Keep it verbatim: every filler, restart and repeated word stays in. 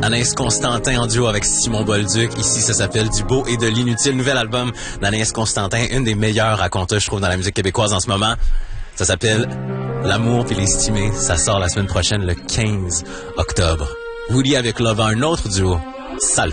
Anaïs Constantin en duo avec Simon Bolduc. Ici, ça s'appelle Du beau et de l'inutile. Nouvel album d'Anaïs Constantin, une des meilleures raconteuses, je trouve, dans la musique québécoise en ce moment. Ça s'appelle L'amour puis l'estimé. Ça sort la semaine prochaine, le quinze octobre. Woody avec Lova, un autre duo. Sale.